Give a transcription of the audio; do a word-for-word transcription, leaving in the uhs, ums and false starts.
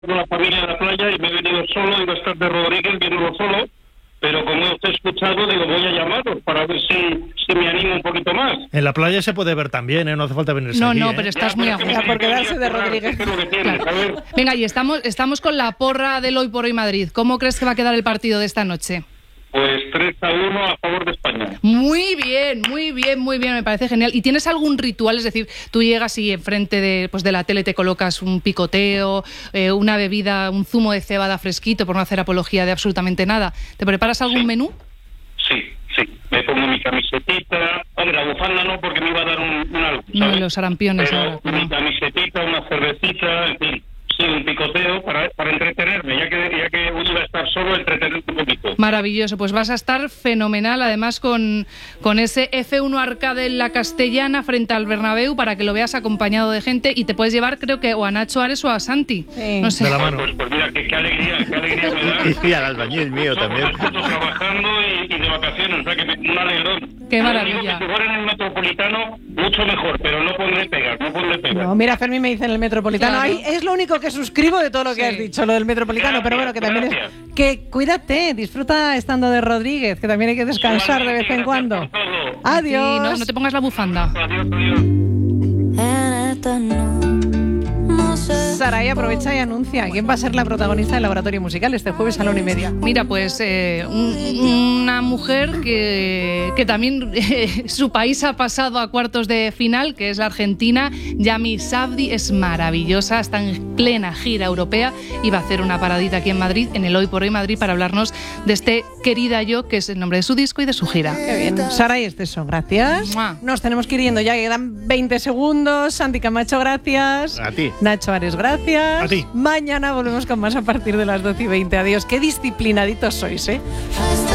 con la familia en la playa y me he venido solo, iba a estar de Rodríguez viéndolo solo, pero como os he escuchado, digo, voy a llamaros para ver si, si me animo un poquito más. En la playa se puede ver también, ¿eh? No hace falta venirse No, aquí, no, ¿eh? pero estás Ya, muy pero a es que gusto. me por quedarse de currar, Rodríguez. es lo que tiene, ¿sabes? Venga, y estamos, estamos con la porra del Hoy por Hoy Madrid. ¿Cómo crees que va a quedar el partido de esta noche? Pues tres a uno a favor de España. Muy bien, muy bien, muy bien, me parece genial. ¿Y tienes algún ritual? Es decir, tú llegas y enfrente de, pues de la tele te colocas un picoteo, eh, una bebida, un zumo de cebada fresquito, por no hacer apología de absolutamente nada. ¿Te preparas algún Sí. menú? Sí, sí. Me pongo mi camisetita. Hombre, la bufanda no, porque me iba a dar un, un algo, No, ¿sabes? los sarampiones Pero ahora, mi no. camisetita, una cervecita, en fin. Sí, un picoteo para, para entretenerme, ya que ya que uno iba a estar solo, entretenerme un poquito. Maravilloso, pues vas a estar fenomenal, además con, con ese F uno Arcade en la Castellana frente al Bernabéu para que lo veas acompañado de gente y te puedes llevar, creo que, o a Nacho Ares o a Santi. Sí. No sé. De la mano. Pues, pues mira, qué, qué alegría, qué alegría me da. Y al albañil mío Somos también. nosotros trabajando y, y de vacaciones, o sea que me, un alegrón. Qué Yo maravilla. digo que si fuera en el Metropolitano, mucho mejor, pero no pondré pegas, no pondré pegas. No, mira, Fermín me dice en el Metropolitano. Claro. Ay, es lo único que suscribo de todo lo que Sí. has dicho, lo del Metropolitano. Gracias, pero bueno, que también gracias. es. Que cuídate, disfruta estando de Rodríguez, que también hay que descansar de vez en Igualmente, cuando. gracias por todo. Adiós. Sí, no, no te pongas la bufanda. Adiós, adiós. En esta no, no sé. Saray aprovecha y anuncia quién va a ser la protagonista del Laboratorio Musical este jueves a la una y media. Mira, pues eh, un- una mujer que, que también eh, su país ha pasado a cuartos de final, que es la Argentina. Yami Sabdi es maravillosa, está en plena gira europea y va a hacer una paradita aquí en Madrid, en el Hoy por Hoy Madrid, para hablarnos de este Querida Yo, que es el nombre de su disco y de su gira. Qué bien. Saray Esteso, gracias. Mua. Nos tenemos que ir yendo ya, quedan veinte segundos. Santi Camacho, gracias. A ti. Nacho Ares, gracias. A ti. Mañana volvemos con más a partir de las doce y veinte. Adiós. Qué disciplinaditos sois, ¿eh? Hasta